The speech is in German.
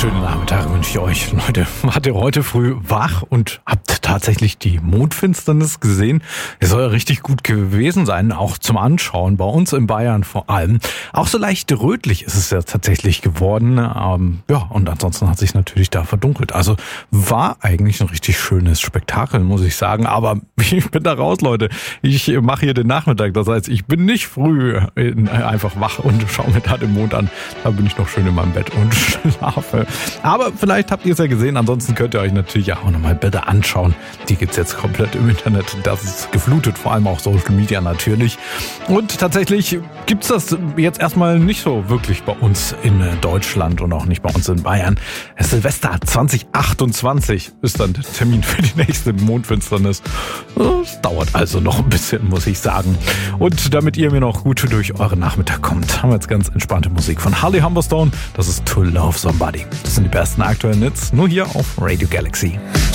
Schönen Nachmittag wünsche ich euch. Leute, wart ihr heute früh wach und habt tatsächlich die Mondfinsternis gesehen? Es soll ja richtig gut gewesen sein, auch zum Anschauen, bei uns in Bayern vor allem. Auch so leicht rötlich ist es ja tatsächlich geworden. Und ansonsten hat sich natürlich da verdunkelt. Also war eigentlich ein richtig schönes Spektakel, muss ich sagen. Aber ich bin da raus, Leute. Ich mache hier den Nachmittag. Das heißt, ich bin nicht früh einfach wach und schaue mir da den Mond an. Da bin ich noch schön in meinem Bett und schlafe. Aber vielleicht habt ihr es ja gesehen, ansonsten könnt ihr euch natürlich auch nochmal Bilder anschauen. Die gibt's jetzt komplett im Internet. Das ist geflutet, vor allem auch Social Media natürlich. Und tatsächlich gibt's das jetzt erstmal nicht so wirklich bei uns in Deutschland und auch nicht bei uns in Bayern. Silvester 2028 ist dann der Termin für die nächste Mondfinsternis. Es dauert also noch ein bisschen, muss ich sagen. Und damit ihr mir noch gut durch euren Nachmittag kommt, haben wir jetzt ganz entspannte Musik von Harley Humberstone. Das ist To Love Somebody. Das sind die besten aktuellen Hits, nur hier auf Radio Galaxy.